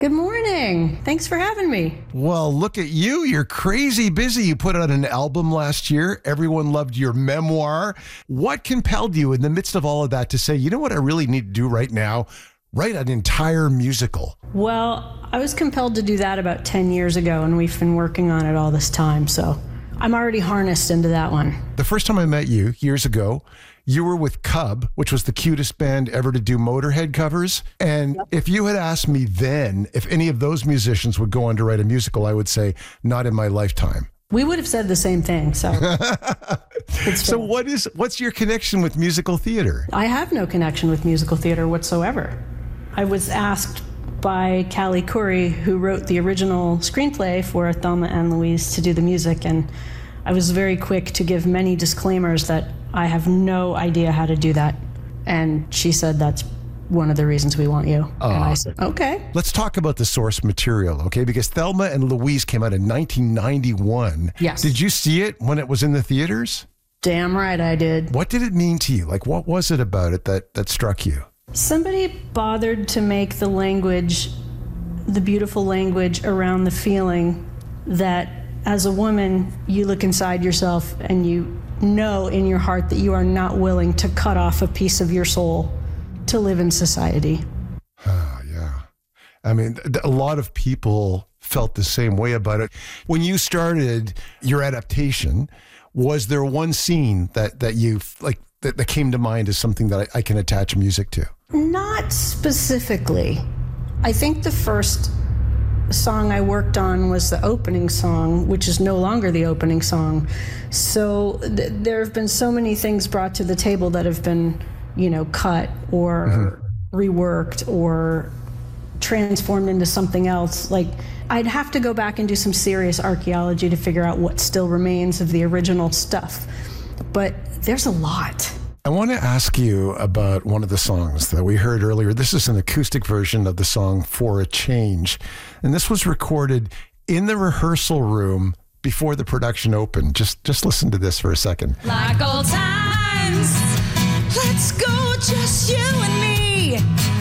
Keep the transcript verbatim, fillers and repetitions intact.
Good morning. Thanks for having me. Well, look at you. You're crazy busy. You put out an album last year. Everyone loved your memoir. What compelled you in the midst of all of that to say, you know what I really need to do right now? Write an entire musical. Well, I was compelled to do that about ten years ago, and we've been working on it all this time. So I'm already harnessed into that one. The first time I met you years ago, you were with Cub, which was the cutest band ever to do Motorhead covers. And yep. If you had asked me then if any of those musicians would go on to write a musical, I would say, not in my lifetime. We would have said the same thing. So, so what is what's your connection with musical theater? I have no connection with musical theater whatsoever. I was asked by Callie Curry, who wrote the original screenplay for Thelma and Louise, to do the music. And I was very quick to give many disclaimers that I have no idea how to do that. And she said, that's one of the reasons we want you. Uh, and I said, okay. Let's talk about the source material, okay? Because Thelma and Louise came out in nineteen ninety-one. Yes. Did you see it when it was in the theaters? Damn right I did. What did it mean to you? Like, what was it about it that, that struck you? Somebody bothered to make the language, the beautiful language around the feeling that as a woman, you look inside yourself and you know in your heart that you are not willing to cut off a piece of your soul to live in society. Oh, yeah. I mean, a lot of people felt the same way about it. When you started your adaptation, was there one scene that, that you, like, that, that came to mind as something that I, I can attach music to? Not specifically. I think the first song I worked on was the opening song, which is no longer the opening song. So th- there have been so many things brought to the table that have been, you know, cut or mm-hmm. reworked or transformed into something else. Like, I'd have to go back and do some serious archaeology to figure out what still remains of the original stuff. But there's a lot. I want to ask you about one of the songs that we heard earlier. This is an acoustic version of the song For a Change. And this was recorded in the rehearsal room before the production opened. Just just listen to this for a second. Like old times, let's go just you and me.